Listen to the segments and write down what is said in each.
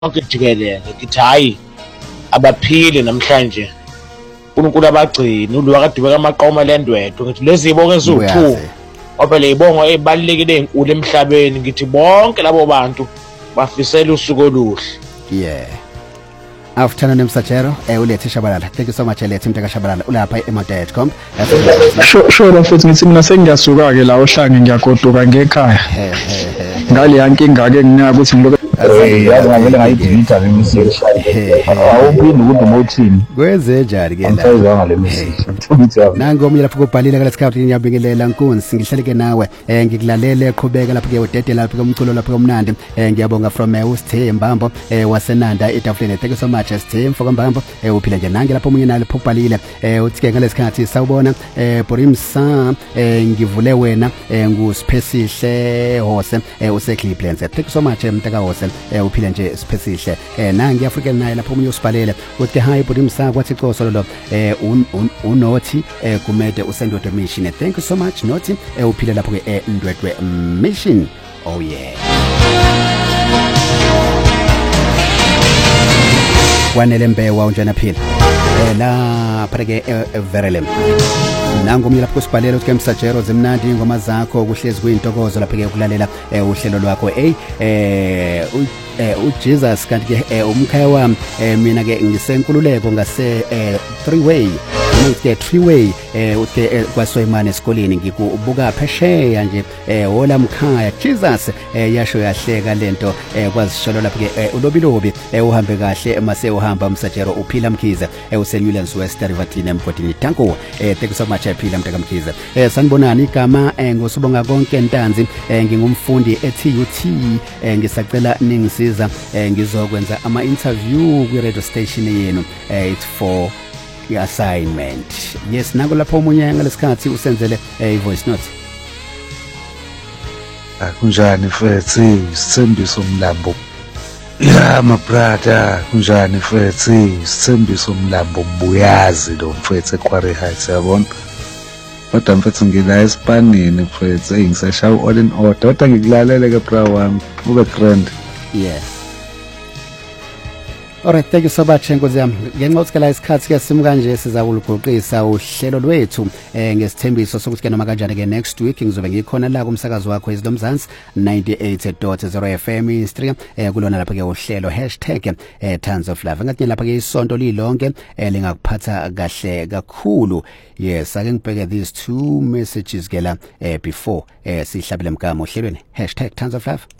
konke jikelele ngithi hayi abaphili namhlanje uNkulunkulu abagcini ulo wakadubeka amaqoma lendwedwe ngithi lezi ibongo eziwu2 ngoba le ibongo ezibalekile ezinkulu emhlabeni ngithi bonke labo bantu bafisela usuku oluhle. Afternoon Msajero, uLethi Shabalala. Thank you so much Lethi Mtaka Shabalala. Ulapha eModel.com. Sure futhi ngithi mina sengiyasuka ke la ohlange ngiyagoduka ngekhaya. Ngale yankinga ke nginaka ukuthi ngiloke yazi ngavele ngayidelete le message. Awuphindi ukuthi umothini. Kwenze njani ke la? Ngizwa le message. Nangu omnye lapho kubhalile ngale sikhathi ngiyabingelela Nkunzi ngihleleke nawe. Ngikulalele qhubeka lapho ke udede lapho komculo lapho komnandi. Ngiyabonga from uSithe Mbambo wasenanda etafuleni. Thank you so much Sithe Mfokambambo. Uphila nje nange lapho omunye nalo phubhalile. Uthi ke ngale sikhathi sawubona Borimsa ngivule wena nguSiphesihle Hose useCleveland. Thank you so much Mtaka Hose. Uphila nje Siphesihle. Nange African naye lapho omunye usibhalele. Uthi hi Borimsa kwathi Xoso lo uNothi kumede uSendwedwe Mission. Thank you so much Nothi. Uphila lapho ke Ndwedwe Mission. Oh yeah. Wanele Mbewa unjana phila la phake Verelem nangu umyela lapho sibhalela uthi Msajero zimnandi ingoma zakho kuhlezi kuyintokozo lapha ke ukulalela uhlelo lwakho uJesus kanti ke umkhaya wami mina ke ngisenkululeko ngase 3-way uthi 3-way uthi kwaSoyimane esikoleni ngikubuka phesheya nje hola mkhaya Jesus yasho yahleka lento kwazisholo lapha ke ulobilobi uhambe kahle mase uhamba Msajero uphila Mkhize useNewlands West Riverton emgodini Tanko. Thank you so much Phila Mtaka Mkhize. Sanibonani igama ngosibonga konke Ntanzi ngingumfundi eTUT ngisacela ningisiza ngizokwenza ama interview kwi radio station yenu it's for assignment. Yes nango lapho omunye ngalesikhathi usenzele voice note. Kunjani mfethu Sithembiso Mlambo. Yeah my brother kunjani mfethu Sithembiso Mlambo Mbuyazi lo mfethu eQuarry Heights yabona. Kodwa mfethu ngila eSpanini mfethu ngisashaya all in order kodwa ngikulalele ke bra wami ube grand. Yeah. Alright, thank you so much nkosi yami. Ngenxa ukuthi la isikhathi ke simu kanje siza kulugoqisa uhlelo lwethu ngesithembiso sokuthi ke noma kanjani ke next week ngizobe ngikhona la kumsakazo wakho iZomzansi 98.0 FM Instagram kulona lapha ke uhlelo #tons of love. Ngathi lapha ke isonto lilonke lingakuphatha kahle kakhulu. Yes, ake ngibheke these two messages ke la before sihlabele mgama ohlelweni #tons of love.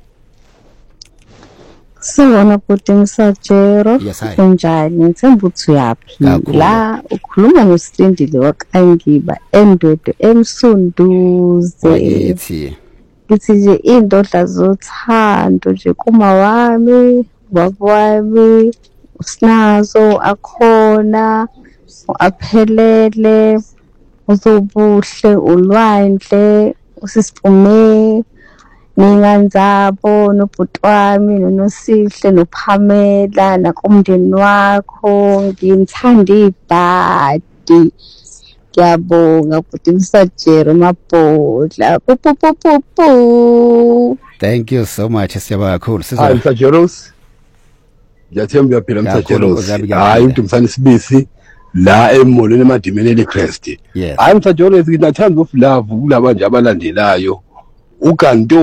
Sawona kuti Msajero kunjani ngithemba ukuthi uyaphila ukhuluma noSindile wakangiba Endwedwe emsunduze yithi nje indodla zothando nje kuma wami baba wami usinazo akhona aphelele uzobuhle ulwandle usisipume ninganzabo nobhuti wami noNosihle noPamela nakumndeni wakho ngimthanda ibhadi ngiyabonga bhuti Msajero mabhodla Thank you so much siyabonga kakhulu Hayi Msajero ngiyathemba uyaphila Msajero hayi uMthani Sibisi la emolweni emadimeni eChrist hayi Msajero nginathanda of love kulaba nje abalandelayo ukanti